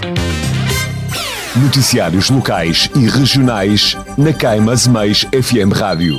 Noticiários locais e regionais na Cais-Mas FM Rádio.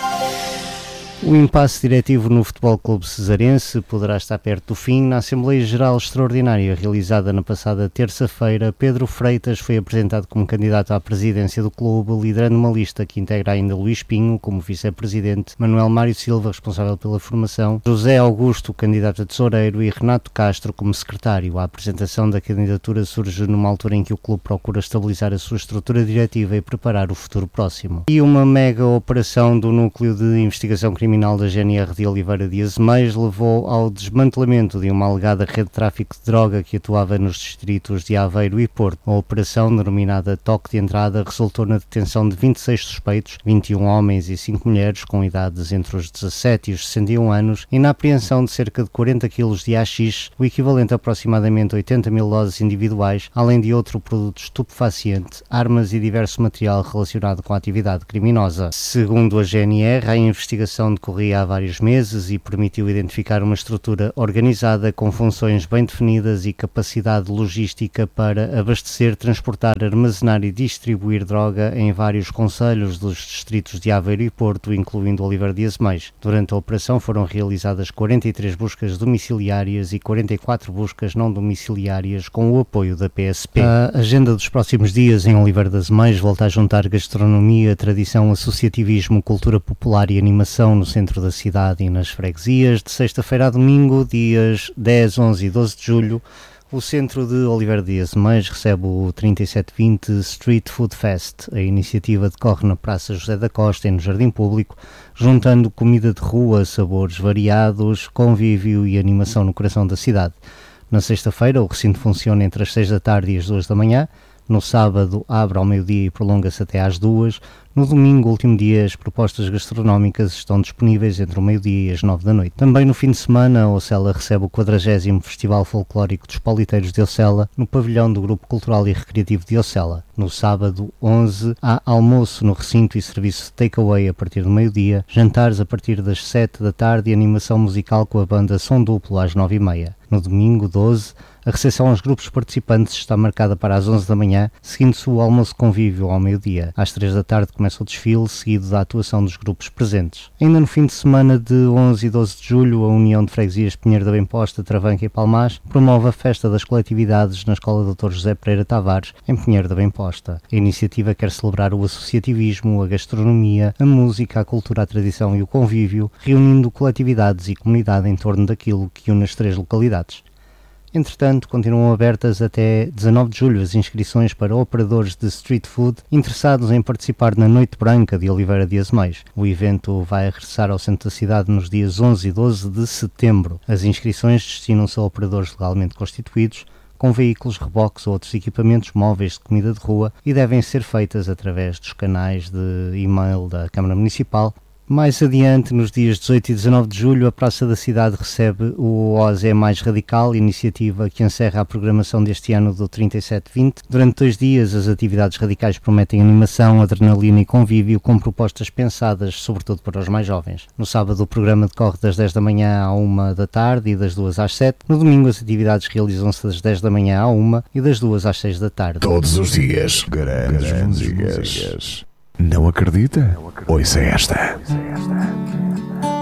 O impasse diretivo no Futebol Clube Cesarense poderá estar perto do fim. Na Assembleia Geral Extraordinária realizada na passada terça-feira, Pedro Freitas foi apresentado como candidato à presidência do clube, liderando uma lista que integra ainda Luís Pinho como vice-presidente, Manuel Mário Silva, responsável pela formação, José Augusto, candidato a tesoureiro, e Renato Castro como secretário. A apresentação da candidatura surge numa altura em que o clube procura estabilizar a sua estrutura diretiva e preparar o futuro próximo. E uma mega operação do Núcleo de Investigação Criminal da GNR de Oliveira de Azeméis levou ao desmantelamento de uma alegada rede de tráfico de droga que atuava nos distritos de Aveiro e Porto. A operação, denominada Toque de Entrada, resultou na detenção de 26 suspeitos, 21 homens e 5 mulheres com idades entre os 17 e os 61 anos, e na apreensão de cerca de 40 kg de haxixe, o equivalente a aproximadamente 80 mil doses individuais, além de outro produto estupefaciente, armas e diverso material relacionado com a atividade criminosa. Segundo a GNR, a investigação decorria há vários meses e permitiu identificar uma estrutura organizada com funções bem definidas e capacidade logística para abastecer, transportar, armazenar e distribuir droga em vários concelhos dos distritos de Aveiro e Porto, incluindo Oliveira de Azeméis. Durante a operação foram realizadas 43 buscas domiciliárias e 44 buscas não domiciliárias com o apoio da PSP. A agenda dos próximos dias em Oliveira de Azeméis volta a juntar gastronomia, tradição, associativismo, cultura popular e animação no centro da cidade e nas freguesias. De sexta-feira a domingo, dias 10, 11 e 12 de julho, o centro de Oliveira de Azeméis recebe o 3720 Street Food Fest. A iniciativa decorre na Praça José da Costa e no Jardim Público, juntando comida de rua, sabores variados, convívio e animação no coração da cidade. Na sexta-feira, o recinto funciona entre as 6 da tarde e as 2 da manhã. No sábado, abre ao meio-dia e prolonga-se até às 2. No domingo, último dia, as propostas gastronómicas estão disponíveis entre o meio-dia e as 9 da noite. Também no fim de semana, a Ocela recebe o 40º Festival Folclórico dos Politeiros de Ocela, no pavilhão do Grupo Cultural e Recreativo de Ocela. No sábado, 11, há almoço no recinto e serviço de takeaway a partir do meio-dia, jantares a partir das 7 da tarde e animação musical com a banda Som Duplo às 9h30. No domingo, 12, a recepção aos grupos participantes está marcada para as 11 da manhã, seguindo-se o almoço convívio ao meio-dia. Às 3 da tarde começa o desfile, seguido da atuação dos grupos presentes. Ainda no fim de semana de 11 e 12 de julho, a União de Freguesias Pinheiro da Bem-Posta, Travanca e Palmás promove a Festa das Coletividades na Escola Dr. José Pereira Tavares, em Pinheiro da Bem-Posta. A iniciativa quer celebrar o associativismo, a gastronomia, a música, a cultura, a tradição e o convívio, reunindo coletividades e comunidade em torno daquilo que une as 3 localidades. Entretanto, continuam abertas até 19 de julho as inscrições para operadores de street food interessados em participar na Noite Branca de Oliveira de Azeméis. O evento vai regressar ao centro da cidade nos dias 11 e 12 de setembro. As inscrições destinam-se a operadores legalmente constituídos, com veículos, reboques ou outros equipamentos móveis de comida de rua, e devem ser feitas através dos canais de e-mail da Câmara Municipal. Mais adiante, nos dias 18 e 19 de julho, a Praça da Cidade recebe o OZE Mais Radical, iniciativa que encerra a programação deste ano do 3720. Durante 2 dias, as atividades radicais prometem animação, adrenalina e convívio, com propostas pensadas sobretudo para os mais jovens. No sábado, o programa decorre das 10 da manhã à 1 da tarde e das 2 às 7. No domingo, as atividades realizam-se das 10 da manhã à 1 e das 2 às 6 da tarde. Todos os dias, grandes músicas. Não acredita? Ouça esta.